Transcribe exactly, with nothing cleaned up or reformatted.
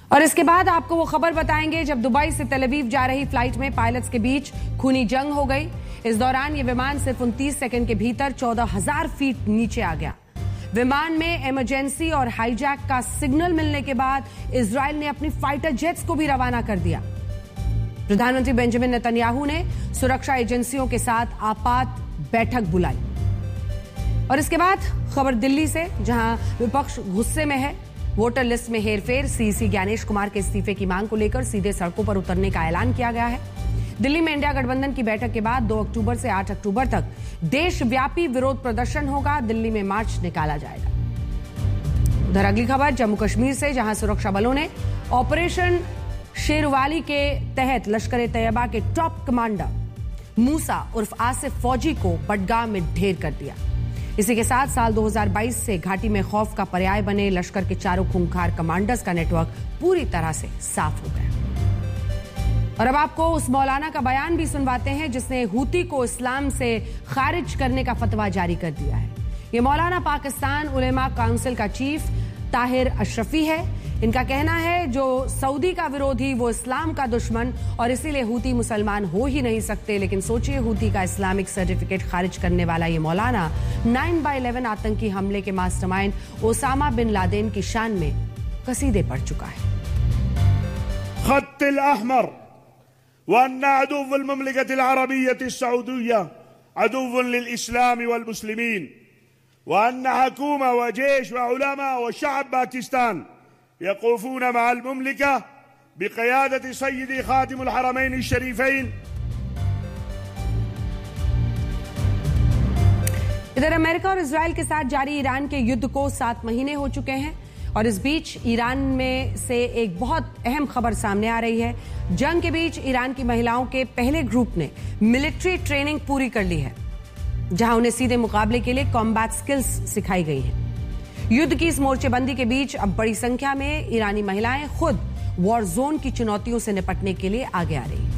और इसके बाद आपको वो खबर बताएंगे जब दुबई से तेल अवीव जा रही फ्लाइट में पायलट्स के बीच खूनी जंग हो गई। इस दौरान ये विमान सिर्फ उनतीस सेकंड के भीतर चौदह हजार फीट नीचे आ गया। विमान में इमरजेंसी और हाईजैक का सिग्नल मिलने के बाद इजराइल ने अपनी फाइटर जेट्स को भी रवाना कर दिया। प्रधानमंत्री बेंजामिन नेतन्याहू ने सुरक्षा एजेंसियों के साथ आपात बैठक बुलाई। और इसके बाद खबर दिल्ली से, जहां विपक्ष गुस्से में है। वोटर लिस्ट में हेरफेर, सीसी ज्ञानेश कुमार के इस्तीफे की मांग को लेकर सीधे सड़कों पर उतरने का ऐलान किया गया है। दिल्ली में इंडिया गठबंधन की बैठक के बाद दो अक्टूबर से आठ अक्टूबर तक देशव्यापी विरोध प्रदर्शन होगा। दिल्ली में मार्च निकाला जाएगा। उधर अगली खबर जम्मू कश्मीर से, जहां सुरक्षा बलों ने ऑपरेशन शेरवाली के तहत लश्कर-ए-तैयबा के टॉप कमांडर मूसा उर्फ आसिफ फौजी को बडगाम में ढेर कर दिया। इसी के साथ साल दो हज़ार बाईस से घाटी में खौफ का पर्याय बने लश्कर के चारों खूंखार कमांडर्स का नेटवर्क पूरी तरह से साफ हो गया। और अब आपको उस मौलाना का बयान भी सुनवाते हैं जिसने हूती को इस्लाम से खारिज करने का फतवा जारी कर दिया है। ये मौलाना पाकिस्तान उलेमा काउंसिल का चीफ ताहिर अशरफी है। इनका कहना है जो सऊदी का विरोधी वो इस्लाम का दुश्मन, और इसीलिए हूती मुसलमान हो ही नहीं सकते। लेकिन सोचिए, हूती का इस्लामिक सर्टिफिकेट खारिज करने वाला ये मौलाना नाइन बाई इलेवन आतंकी हमले के मास्टरमाइंड ओसामा बिन लादेन की शान में कसीदे पढ़ चुका है। खत्तिल अहमर वअन्ना अदुव्वुल ममलिकतिल अरबिय्यतिस सऊदिय्या अदुव्वुन लिल इस्लाम वल मुस्लिमीन वअन्ना हुकूमा व जैश व उलमा व शअब पाकिस्तान यक़ूफून मअल मुमलिका बिक़ियादति सय्यदी खातिमुल हरमैन शरीफैन। इधर अमेरिका और इजराइल के साथ जारी ईरान के युद्ध को सात महीने हो चुके हैं, और इस बीच ईरान में से एक बहुत अहम खबर सामने आ रही है। जंग के बीच ईरान की महिलाओं के पहले ग्रुप ने मिलिट्री ट्रेनिंग पूरी कर ली है, जहां उन्हें सीधे मुकाबले के लिए कॉम्बैट स्किल्स सिखाई गई हैं। युद्ध की इस मोर्चेबंदी के बीच अब बड़ी संख्या में ईरानी महिलाएं खुद वॉर जोन की चुनौतियों से निपटने के लिए आगे आ रही हैं।